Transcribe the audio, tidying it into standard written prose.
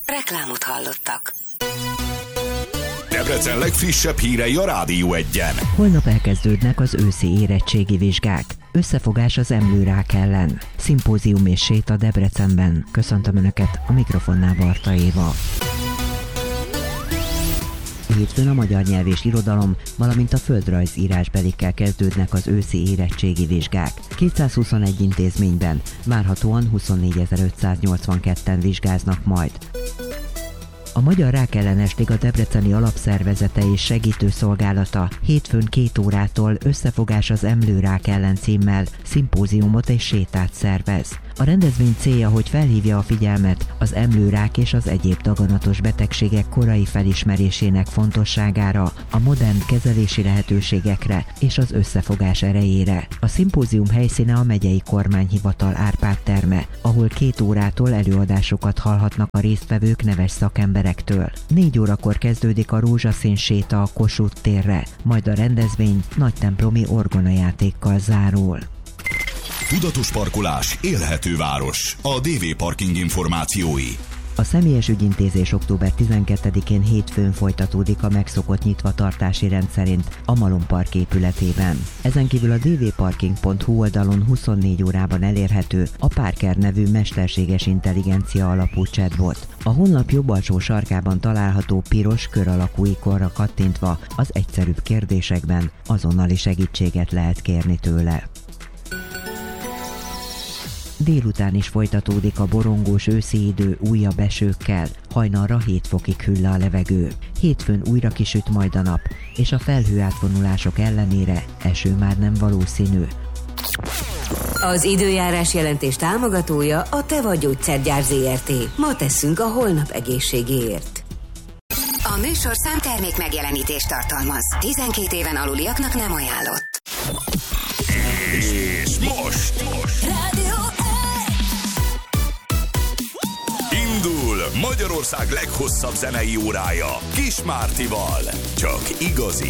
Reklámot hallottak. Debrecen legfrissebb hírei a Rádió Egyen. Holnap elkezdődnek az őszi érettségi vizsgák. Összefogás az emlőrák ellen. Szimpózium és séta Debrecenben. Köszöntöm Önöket, a mikrofonnál Barta Éva. Hétfőn a magyar nyelv és irodalom, valamint a földrajz írásbelikkel kezdődnek az őszi érettségi vizsgák. 221 intézményben, várhatóan 24.582-en vizsgáznak majd. A Magyar Rákellenes Liga debreceni alapszervezete és segítőszolgálata hétfőn 2 órától Összefogás az emlőrák ellen címmel szimpóziumot és sétát szervez. A rendezvény célja, hogy felhívja a figyelmet az emlőrák és az egyéb daganatos betegségek korai felismerésének fontosságára, a modern kezelési lehetőségekre és az összefogás erejére. A szimpózium helyszíne a megyei kormányhivatal Árpád terme, ahol 2 órától előadásokat hallhatnak a résztvevők neves szakemberektől. 4 órakor kezdődik a rózsaszín séta a Kossuth térre, majd a rendezvény nagytemplomi orgonajátékkal zárul. Tudatos parkolás, élhető város. A DV Parking információi. A személyes ügyintézés október 12-én hétfőn folytatódik a megszokott nyitvatartási rendszerint a Malom Park épületében. Ezen kívül a dvparking.hu oldalon 24 órában elérhető a Parker nevű mesterséges intelligencia alapú chatbot. A honlap jobb alsó sarkában található piros kör alakú ikonra kattintva az egyszerűbb kérdésekben azonnali segítséget lehet kérni tőle. Délután is folytatódik a borongós őszi idő újabb esőkkel, hajnalra 7 fokig hűl le a levegő. Hétfőn újra kisüt majd a nap, és a felhőátvonulások ellenére eső már nem valószínű. Az időjárás jelentés támogatója a Te vagy gyógyszergyár ZRT. Ma tesszünk a holnap egészségéért. A műsorszám termék megjelenítést tartalmaz. 12 éven aluliaknak nem ajánlott. És most Rádió indul Magyarország leghosszabb zenei órája Kis Mártival. Csak igazi